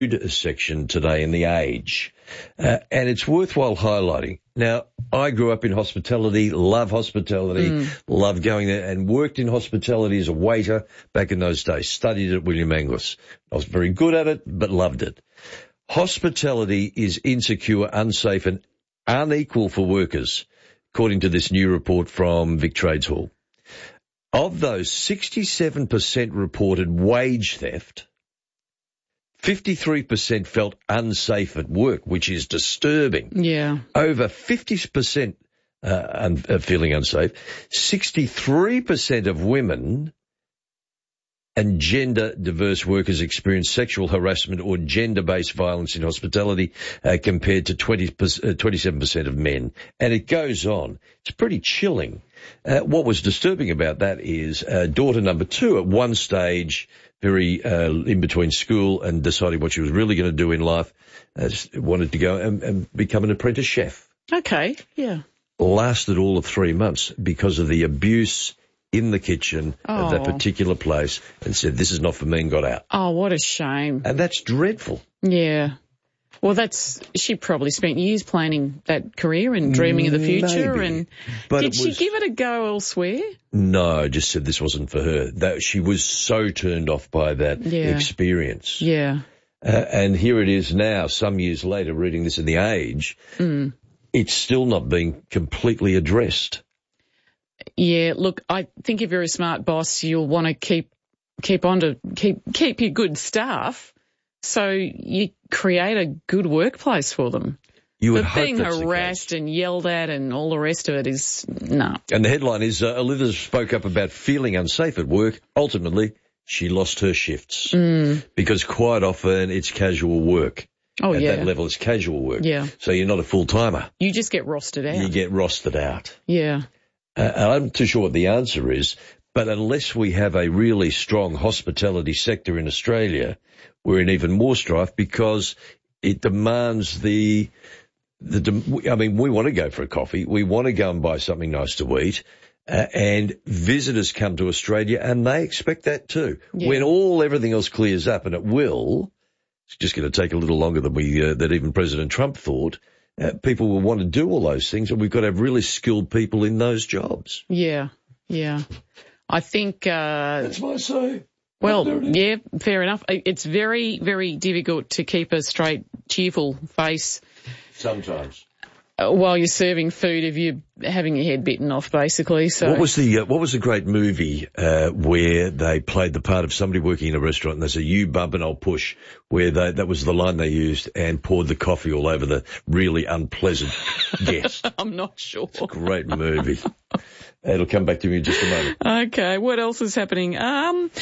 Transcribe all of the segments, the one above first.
section today in The Age, and it's worthwhile highlighting. Now, I grew up in hospitality, love hospitality, love going there, and worked in hospitality as a waiter back in those days, studied at William Angus. I was very good at it, but loved it. Hospitality is insecure, unsafe, and unequal for workers, according to this new report from Vic Trades Hall. Of those, 67% reported wage theft, 53% felt unsafe at work, which is disturbing. Yeah. Over 50% feeling unsafe. 63% of women and gender-diverse workers experience sexual harassment or gender-based violence in hospitality, compared to 27% of men. And it goes on. It's pretty chilling. What was disturbing about that is daughter number 2 at one stage, very in between school and deciding what she was really going to do in life, wanted to go and become an apprentice chef. Okay, yeah. Lasted all of 3 months because of the abuse in the kitchen of that particular place, and said, this is not for me, and got out. Oh, what a shame. And that's dreadful. Yeah. Well, she probably spent years planning that career and dreaming of the future. Maybe. And did she give it a go elsewhere? No, just said this wasn't for her. That she was so turned off by that experience. Yeah. And here it is now, some years later, reading this in The Age, it's still not being completely addressed. Yeah, look, I think if you're a smart boss, you'll want to keep your good staff, so you create a good workplace for them. You would but hope being harassed and yelled at and all the rest of it is no. And the headline is, Elizabeth spoke up about feeling unsafe at work. Ultimately, she lost her shifts because quite often it's casual work. Oh, At that level, it's casual work. Yeah. So you're not a full-timer. You just get rostered out. You get rostered out. Yeah. I'm not too sure what the answer is, but unless we have a really strong hospitality sector in Australia, we're in even more strife because it demands we want to go for a coffee. We want to go and buy something nice to eat. And visitors come to Australia and they expect that too. Yeah. When everything else clears up, and it will, it's just going to take a little longer than that even President Trump thought. People will want to do all those things, and we've got to have really skilled people in those jobs. Yeah, yeah. I think... That's my say. Well, yeah, fair enough. It's very, very difficult to keep a straight, cheerful face. Sometimes. While you're serving food, if you're having your head bitten off, basically. So what was the great movie where they played the part of somebody working in a restaurant and they said, "You bump and I'll push," where that was the line they used, and poured the coffee all over the really unpleasant guest. I'm not sure. It's a great movie. It'll come back to me in just a moment. Okay, what else is happening? You might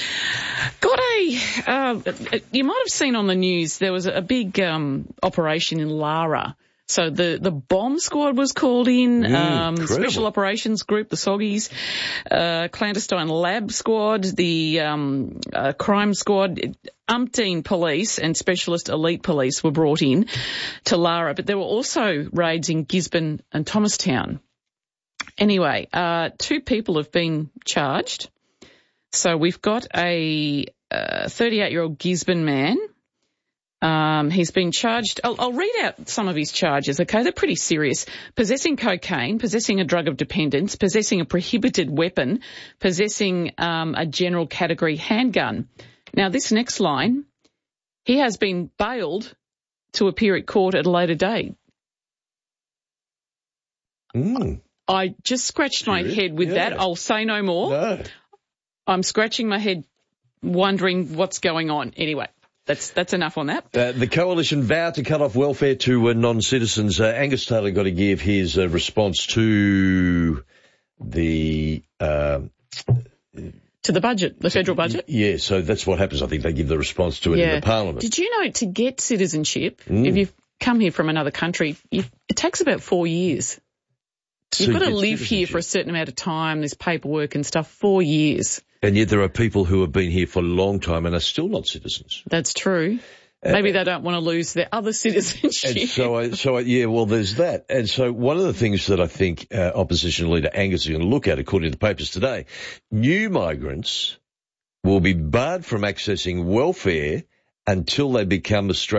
have seen on the news there was a big operation in Lara. So the bomb squad was called in, Special Operations Group, the Soggies, clandestine lab squad, the crime squad, umpteen police and specialist elite police were brought in to Lara, but there were also raids in Gisborne and Thomastown. Anyway, 2 people have been charged. So we've got a 38-year-old Gisborne man. He's been charged. I'll read out some of his charges, okay? They're pretty serious. Possessing cocaine, possessing a drug of dependence, possessing a prohibited weapon, possessing a general category handgun. Now, this next line, he has been bailed to appear at court at a later date. I just scratched my head with that. I'll say no more. No. I'm scratching my head wondering what's going on. Anyway. That's enough on that. The Coalition vowed to cut off welfare to non-citizens. Angus Taylor got to give his response to the... to the budget, the federal budget? Yeah, so that's what happens. I think they give the response to it in the parliament. Did you know to get citizenship, if you've come here from another country, it takes about 4 years. You've got to live here for a certain amount of time. There's paperwork and stuff, 4 years. And yet there are people who have been here for a long time and are still not citizens. That's true. Maybe they don't want to lose their other citizenship. And so there's that. And so one of the things that I think Opposition Leader Angus is going to look at, according to the papers today, new migrants will be barred from accessing welfare until they become Australian